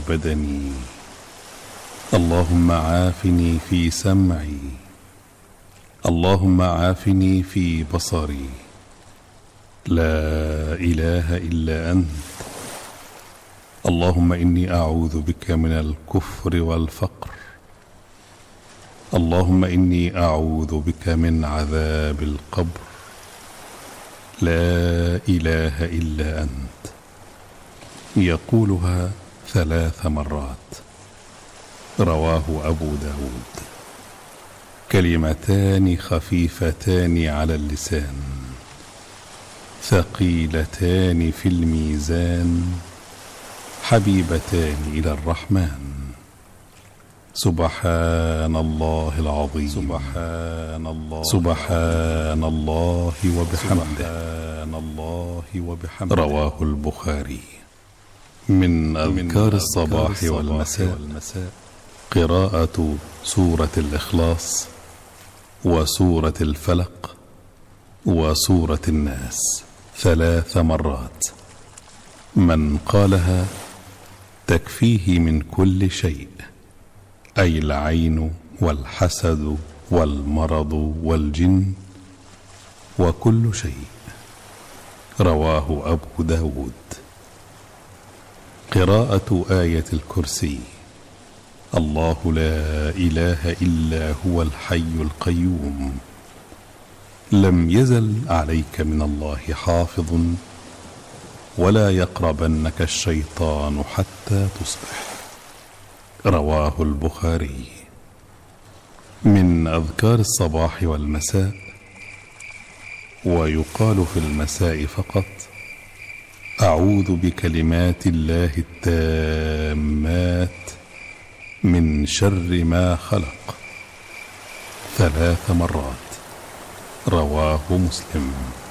بدني، اللهم عافني في سمعي، اللهم عافني في بصري، لا إله إلا أنت. اللهم إني أعوذ بك من الكفر والفقر، اللهم إني أعوذ بك من عذاب القبر، لا إله إلا أنت. يقولها 3 مرات. رواه أبو داود. كلمتان خفيفتان على اللسان، ثقيلتان في الميزان، حبيبتان إلى الرحمن. سبحان الله العظيم، سبحان الله وبحمده. رواه البخاري. من أذكار الصباح والمساء قراءة سورة الإخلاص وسورة الفلق وسورة الناس 3 مرات. من قالها تكفيه من كل شيء، أي العين والحسد والمرض والجن وكل شيء. رواه أبو داود. قراءة آية الكرسي. الله لا إله إلا هو الحي القيوم، لم يزل عليك من الله حافظ، ولا يقربنك الشيطان حتى تصبح. رواه البخاري. من أذكار الصباح والمساء، ويقال في المساء فقط: أعوذ بكلمات الله التامات من شر ما خلق 3 مرات. رواه مسلم.